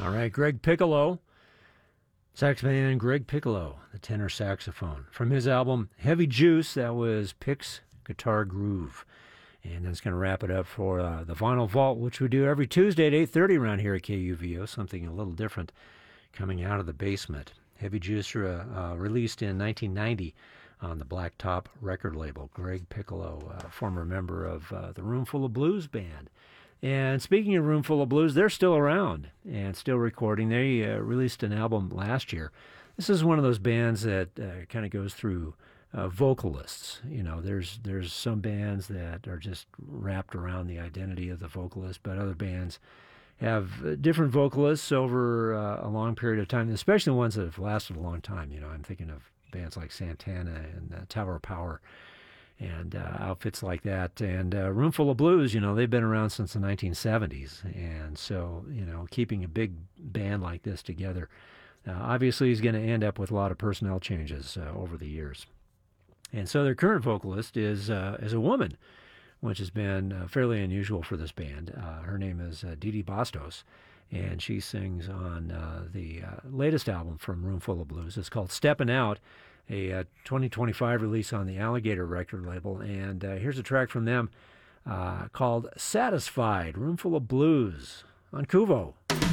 All right, Greg Piccolo, sax man Greg Piccolo, the tenor saxophone. From his album Heavy Juice, that was Pick's Guitar Groove. And that's going to wrap it up for the Vinyl Vault, which we do every Tuesday at 8:30 around here at KUVO, something a little different coming out of the basement. Heavy Juice released in 1990 on the Blacktop record label. Greg Piccolo, former member of the Roomful of Blues band. And speaking of Roomful of Blues, they're still around and still recording. They released an album last year. This is one of those bands that kind of goes through vocalists. You know, there's some bands that are just wrapped around the identity of the vocalist, but other bands have different vocalists over a long period of time, especially the ones that have lasted a long time. You know, I'm thinking of bands like Santana and Tower of Power and outfits like that. And Roomful of Blues, you know, they've been around since the 1970s. And so, you know, keeping a big band like this together, obviously is going to end up with a lot of personnel changes over the years. And so their current vocalist is a woman, which has been fairly unusual for this band. Her name is Didi Bastos, and she sings on the latest album from Roomful of Blues. It's called Steppin' Out, a 2025 release on the Alligator record label. And here's a track from them called Satisfied, Roomful of Blues on Kuvo.